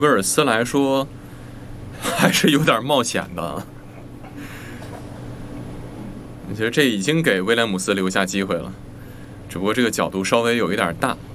威尔斯来说，还是有点冒险的。我觉得这已经给威廉姆斯留下机会了，只不过这个角度稍微有一点大。